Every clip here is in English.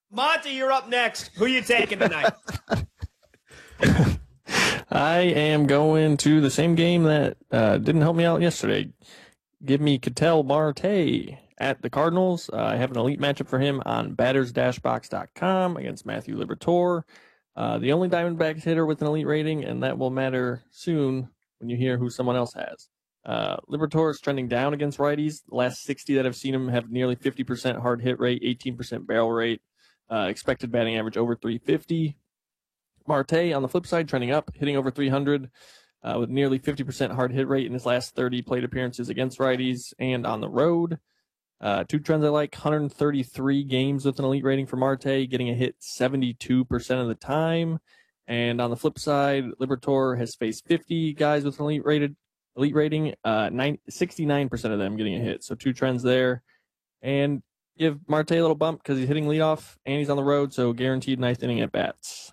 Monty, you're up next. Who you taking tonight? I am going to the same game that didn't help me out yesterday. Give me Ketel Marte at the Cardinals. I have an elite matchup for him on batters-box.com against Matthew Liberatore, the only Diamondbacks hitter with an elite rating, and that will matter soon when you hear who someone else has. Liberatore is trending down against righties. The last 60 that I've seen him have nearly 50% hard hit rate, 18% barrel rate, expected batting average over 350. Marte, on the flip side, trending up, hitting over 300 with nearly 50% hard hit rate in his last 30 plate appearances against righties and on the road. Two trends I like: 133 games with an elite rating for Marte, getting a hit 72% of the time. And on the flip side, Liberatore has faced 50 guys with an elite rating, 69% of them getting a hit. So two trends there. And give Marte a little bump because he's hitting leadoff and he's on the road, so guaranteed ninth inning at bats.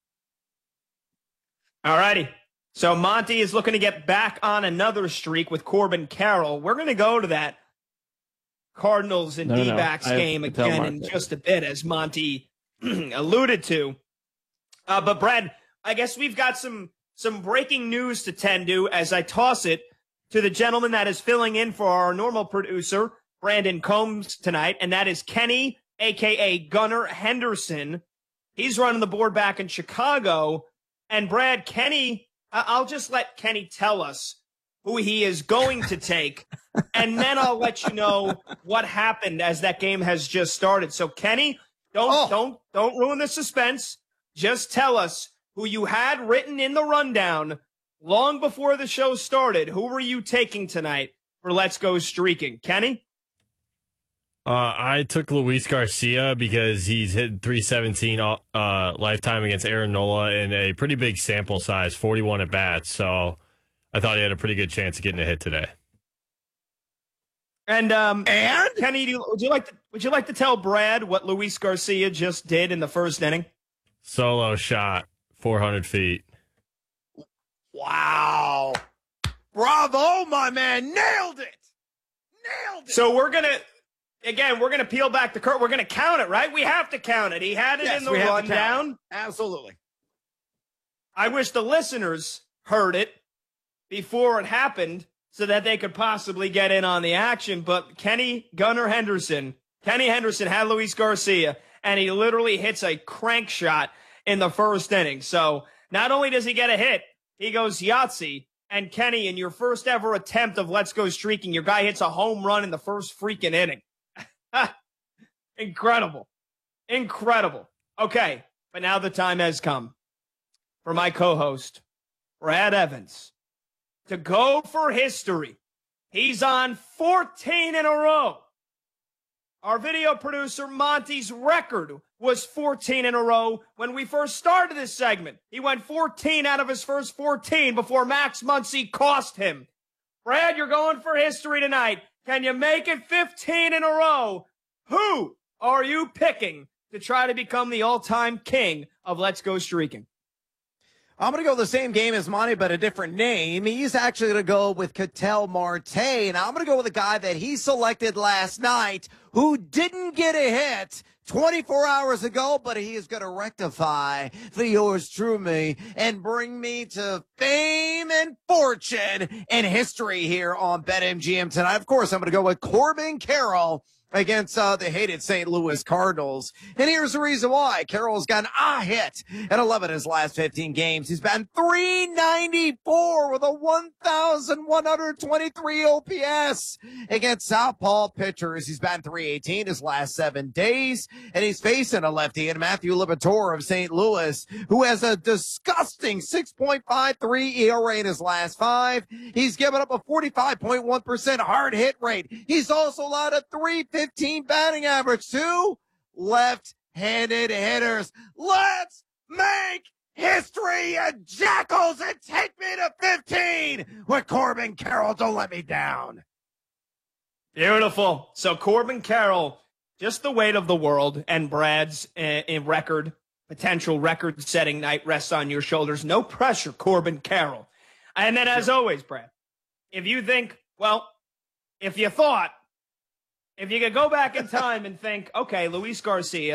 All righty. So Monty is looking to get back on another streak with Corbin Carroll. We're going to go to that Cardinals and D-backs game again in just a bit, as Monty alluded to. But Brad, I guess we've got some breaking news to tend to as I toss it to the gentleman that is filling in for our normal producer, Brandon Combs, tonight, and that is Kenny, a.k.a. Gunnar Henderson. He's running the board back in Chicago. And Brad, Kenny, I'll just let Kenny tell us who he is going to take, and then I'll let you know what happened as that game has just started. So Kenny, don't ruin the suspense. Just tell us who you had written in the rundown long before the show started. Who were you taking tonight for Let's Go Streaking? Kenny? I took Luis Garcia because he's hit 317 lifetime against Aaron Nola in a pretty big sample size, 41 at bats. So I thought he had a pretty good chance of getting a hit today. And Kenny, would you like to tell Brad what Luis Garcia just did in the first inning? Solo shot, 400 feet. Wow! Bravo, my man! Nailed it! So we're gonna peel back the curtain. We're gonna count it, right? We have to count it. He had it in the rundown. Absolutely. I wish the listeners heard it before it happened so that they could possibly get in on the action. But Kenny Henderson had Luis Garcia, and he literally hits a crank shot in the first inning. So not only does he get a hit, he goes Yahtzee. And Kenny, in your first ever attempt of Let's Go Streaking, your guy hits a home run in the first freaking inning. Incredible. Okay, but now the time has come for my co-host, Brad Evans, to go for history. He's on 14 in a row. Our video producer, Monty's record was 14 in a row when we first started this segment. He went 14 out of his first 14 before Max Muncy cost him. Brad, you're going for history tonight. Can you make it 15 in a row? Who are you picking to try to become the all-time king of Let's Go Streaking? I'm going to go the same game as Monty, but a different name. He's actually going to go with Ketel Marte, and I'm going to go with a guy that he selected last night who didn't get a hit 24 hours ago, but he is going to rectify for yours truly and bring me to fame and fortune and history here on BetMGM tonight. Of course, I'm going to go with Corbin Carroll against the hated St. Louis Cardinals. And here's the reason why. Carroll's gotten a hit in 11 of his last 15 games. He's batting .394 with a 1,123 OPS against southpaw pitchers. He's batting .318 his last 7 days. And he's facing a lefty in Matthew Liberatore of St. Louis, who has a disgusting 6.53 ERA in his last 5. He's given up a 45.1% hard hit rate. He's also allowed a .315 batting average to left-handed hitters. Let's make history, you jackals, and take me to 15 with Corbin Carroll. Don't let me down. Beautiful. So Corbin Carroll, just the weight of the world and Brad's potential record-setting night rests on your shoulders. No pressure, Corbin Carroll. And then, as always, Brad, if you could go back in time and think, okay, Luis Garcia,